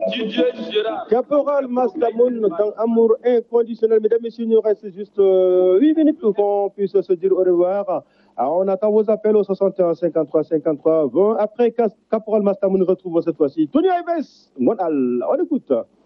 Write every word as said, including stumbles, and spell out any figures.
Caporal Mastamoun dans Amour inconditionnel. Mesdames et messieurs, il nous reste juste euh, huit minutes pour qu'on puisse se dire au revoir. Alors, on attend vos appels au soixante et un cinquante-trois cinquante-trois vingt. Après, Caporal Mastamoun retrouve cette fois-ci Tony Ives. On écoute.